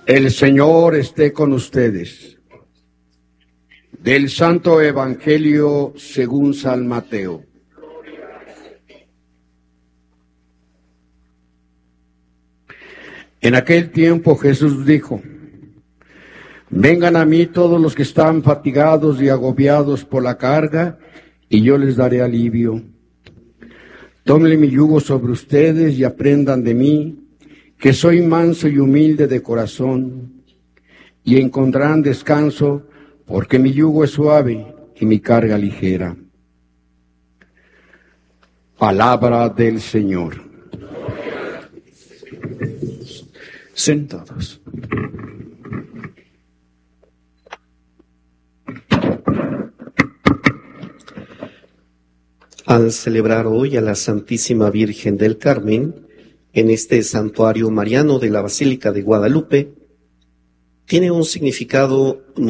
El Señor esté con ustedes. Del Santo Evangelio según San Mateo. En aquel tiempo Jesús dijo: vengan a mí todos los que están fatigados y agobiados por la carga, y yo les daré alivio. Tomen mi yugo sobre ustedes y aprendan de mí, que soy manso y humilde de corazón, y encontrarán descanso, porque mi yugo es suave y mi carga ligera. Palabra del Señor. Sentados. Al celebrar hoy a la Santísima Virgen del Carmen, en este santuario mariano de la Basílica de Guadalupe, tiene un significado